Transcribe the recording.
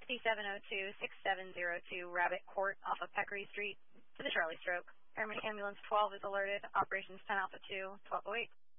6702-6702 Rabbit Court off of Peccary Street to the Charlie Stroke. Airman Ambulance 12 is alerted. Operations 10 Alpha 2, 1208.